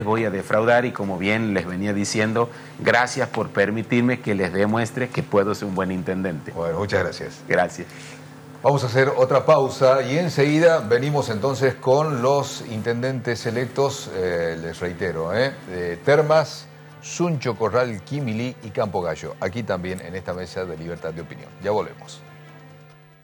voy a defraudar y, como bien les venía diciendo, gracias por permitirme que les demuestre que puedo ser un buen intendente. Bueno, muchas gracias. Gracias. Vamos a hacer otra pausa y enseguida venimos entonces con los intendentes electos, les reitero, de Termas, Suncho Corral, Quimilí y Campo Gallo. Aquí también en esta mesa de Libertad de Opinión. Ya volvemos.